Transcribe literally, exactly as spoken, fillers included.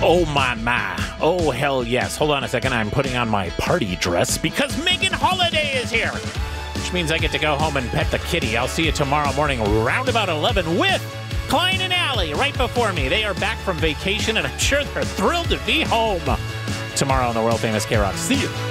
Oh, my, my. Oh, hell yes. Hold on a second. I'm putting on my party dress because Megan Holiday is here, which means I get to go home and pet the kitty. I'll see you tomorrow morning round about eleven with Klein and Allie right before me. They are back from vacation, and I'm sure they're thrilled to be home tomorrow on the world-famous K-Rock. See you.